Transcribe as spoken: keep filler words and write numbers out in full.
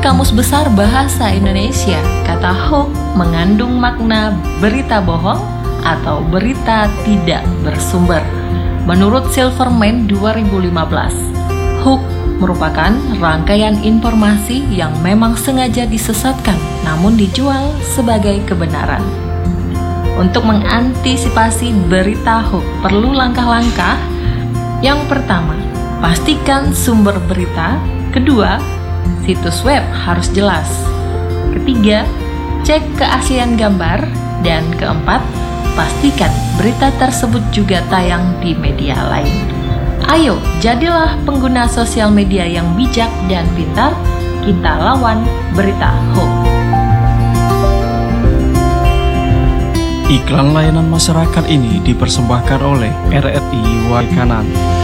Kamus Besar Bahasa Indonesia, kata hoax mengandung makna berita bohong atau berita tidak bersumber. Menurut Silverman dua ribu lima belas, hoax merupakan rangkaian informasi yang memang sengaja disesatkan namun dijual sebagai kebenaran. Untuk mengantisipasi berita hoax perlu langkah-langkah. Yang pertama, pastikan sumber berita. Kedua, situs web harus jelas. Ketiga, cek keaslian gambar. Dan keempat, pastikan berita tersebut juga tayang di media lain. Ayo, jadilah pengguna sosial media yang bijak dan pintar. Kita lawan berita hoax. Iklan layanan masyarakat ini dipersembahkan oleh R R I Waikanan.